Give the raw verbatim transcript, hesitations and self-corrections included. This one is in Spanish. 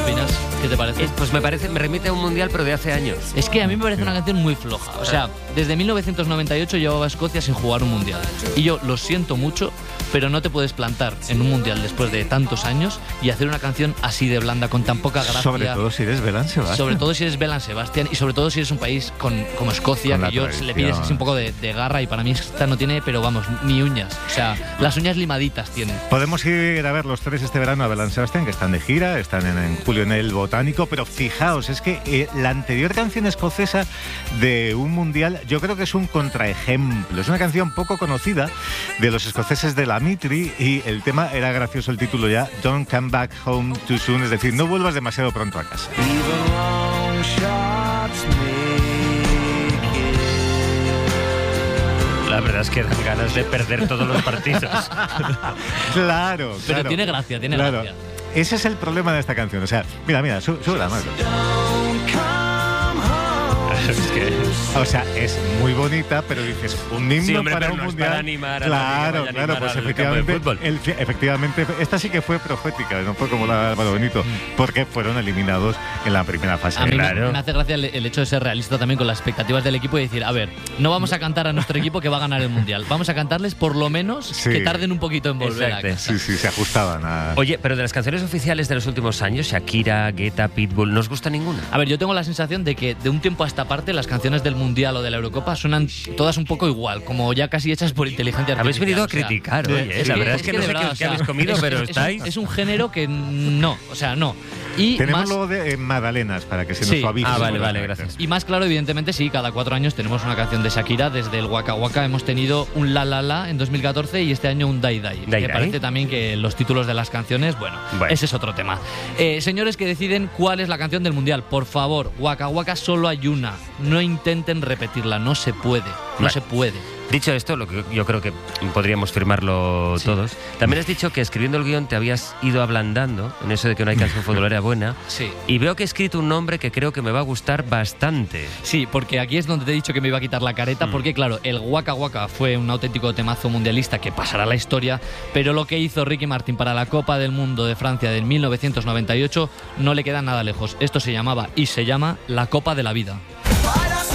opinas? ¿Qué te parece? Eh, pues me parece, me remite a un mundial, pero de hace años. Es que a mí me parece una canción muy floja. O sea, desde mil novecientos noventa y ocho llevaba a Escocia sin jugar un mundial. Y yo lo siento mucho, pero no te puedes plantar en un mundial después de tantos años y hacer una canción así de blanda, con tan poca gracia. Sobre todo si eres Belán Sebastián. Sobre todo si eres Belán Sebastián y sobre todo si eres un país con, como Escocia, Con la que yo tradición. le pides así un poco de, de garra, y para mí esta no tiene, pero vamos, ni uñas. O sea, las uñas limaditas tienen. Podemos ir a ver los tres este verano a Belán Sebastián, que están de gira, están en, en julio en el Botánico, pero fijaos, es que eh, la anterior canción escocesa de un mundial, yo creo que es un contraejemplo. Es una canción poco conocida de los escoceses de la Mitri, y el tema era gracioso, el título ya, Don't Come Back Home Too Soon, es decir, no vuelvas demasiado pronto a casa. La verdad es que dan ganas de perder todos los partidos. Claro, Pero claro. tiene gracia, tiene Claro. gracia. Ese es el problema de esta canción. O sea, mira, mira, su- sube la mano. Es que... O sea, es muy bonita, pero dices, un himno Sí, hombre, para pero un no es mundial. para animar a claro, nadie que vaya a claro, animar pues al efectivamente, campo de fútbol. el- efectivamente, esta sí que fue profética, no fue como la de Álvaro Benito, porque fueron eliminados en la primera fase. A mí me- Claro. me hace gracia el, el hecho de ser realista también con las expectativas del equipo y decir, a ver, no vamos a cantar a nuestro equipo que va a ganar el mundial, vamos a cantarles por lo menos Sí. que tarden un poquito en volver Exacto. a casa. Sí, sí, se ajustaban a... Oye, pero de las canciones oficiales de los últimos años, Shakira, Guetta, Pitbull, ¿no os gusta ninguna? A ver, yo tengo la sensación de que de un tiempo a esta parte las canciones del Mundial o de la Eurocopa suenan todas un poco igual, como ya casi hechas por inteligencia artificial. Habéis venido a o sea, criticar, sí, oye, sí, la sí, verdad es que, no sé de qué, verdad, qué o sea, habéis comido, es, pero es- estáis... Es un género que no, o sea, no. Y Tenemos más, luego de eh, Magdalenas para que se nos Sí. suavice. Ah, vale, seguramente. vale, gracias. y más claro, evidentemente, sí, cada cuatro años tenemos una canción de Shakira. Desde el Waka Waka hemos tenido un La La La en dos mil catorce y este año un Dai Dai. Dai Me Dai. parece también que los títulos de las canciones, bueno, Bueno. ese es otro tema. Eh, señores que deciden cuál es la canción del Mundial, por favor, Waka Waka solo hay una. No intenten repetirla, no se puede, no Vale. se puede. Dicho esto, lo que yo creo que podríamos firmarlo Sí. todos. También has dicho que escribiendo el guión te habías ido ablandando en eso de que no hay canción futbolera buena. Sí. Y veo que he escrito un nombre que creo que me va a gustar bastante. Sí, porque aquí es donde te he dicho que me iba a quitar la careta, Mm. porque claro, el Waka Waka fue un auténtico temazo mundialista que pasará a la historia, pero lo que hizo Ricky Martin para la Copa del Mundo de Francia de mil novecientos noventa y ocho no le queda nada lejos. Esto se llamaba y se llama la Copa de la Vida.